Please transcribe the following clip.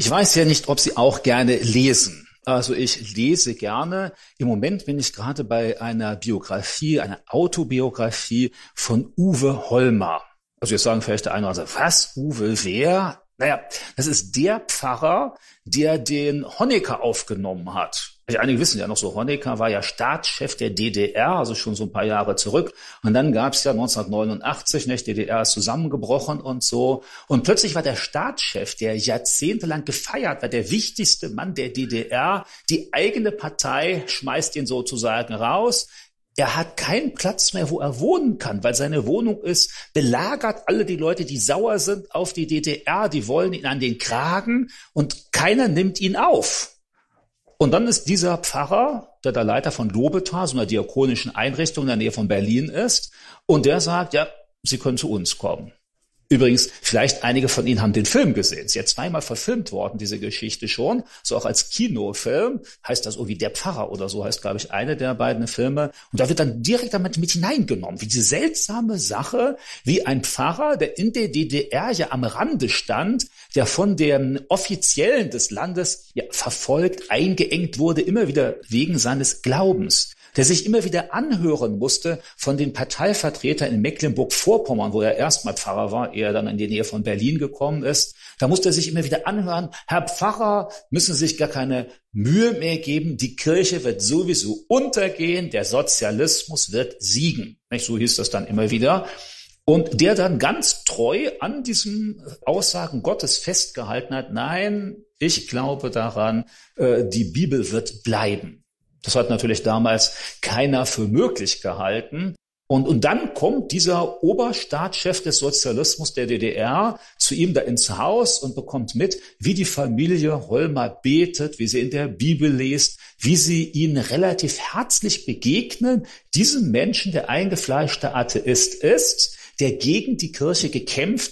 Ich weiß ja nicht, ob Sie auch gerne lesen. Also ich lese gerne. Im Moment bin ich gerade bei einer Biografie, einer Autobiografie von Uwe Hollmer. Also jetzt sagen vielleicht der eine oder andere, was, Uwe, wer? Naja, das ist der Pfarrer, der den Honecker aufgenommen hat. Einige wissen ja noch so, Honecker war ja Staatschef der DDR, also schon so ein paar Jahre zurück. Und dann gab es ja 1989, die DDR ist zusammengebrochen und so. Und plötzlich war der Staatschef, der jahrzehntelang gefeiert war, der wichtigste Mann der DDR. Die eigene Partei schmeißt ihn sozusagen raus. Er hat keinen Platz mehr, wo er wohnen kann, weil seine Wohnung ist belagert. Alle die Leute, die sauer sind auf die DDR, die wollen ihn an den Kragen und keiner nimmt ihn auf. Und dann ist dieser Pfarrer, der der Leiter von Lobetal, so einer diakonischen Einrichtung in der Nähe von Berlin ist, und der sagt, ja, Sie können zu uns kommen. Übrigens, vielleicht einige von Ihnen haben den Film gesehen. Ist ja zweimal verfilmt worden, diese Geschichte schon. So auch als Kinofilm. Heißt das irgendwie Der Pfarrer oder so, heißt, glaube ich, eine der beiden Filme. Und da wird dann direkt damit mit hineingenommen, wie diese seltsame Sache, wie ein Pfarrer, der in der DDR ja am Rande stand, der von den Offiziellen des Landes ja verfolgt, eingeengt wurde, immer wieder wegen seines Glaubens, der sich immer wieder anhören musste von den Parteivertretern in Mecklenburg-Vorpommern, wo er erstmal Pfarrer war, ehe er dann in die Nähe von Berlin gekommen ist. Da musste er sich immer wieder anhören, Herr Pfarrer, müssen Sie sich gar keine Mühe mehr geben, die Kirche wird sowieso untergehen, der Sozialismus wird siegen. So hieß das dann immer wieder. Und der dann ganz treu an diesen Aussagen Gottes festgehalten hat, nein, ich glaube daran, die Bibel wird bleiben. Das hat natürlich damals keiner für möglich gehalten. Und dann kommt dieser Oberstaatschef des Sozialismus der DDR zu ihm da ins Haus und bekommt mit, wie die Familie Hollmer betet, wie sie in der Bibel liest, wie sie ihnen relativ herzlich begegnen. Diesem Menschen, der eingefleischter Atheist ist, der gegen die Kirche gekämpft